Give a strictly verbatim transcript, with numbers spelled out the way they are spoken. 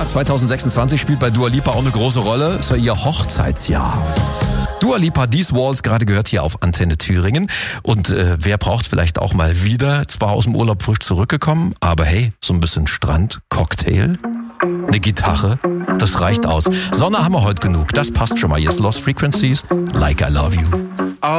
Jahr zwanzig sechsundzwanzig spielt bei Dua Lipa auch eine große Rolle. Ist ja ihr Hochzeitsjahr. Dua Lipa, These Walls, gerade gehört hier auf Antenne Thüringen. Und äh, wer braucht vielleicht auch mal wieder, zwar aus dem Urlaub frisch zurückgekommen, aber hey, so ein bisschen Strand, Cocktail, eine Gitarre, das reicht aus. Sonne haben wir heute genug, das passt schon mal. Hier ist Lost Frequencies, Like I Love You.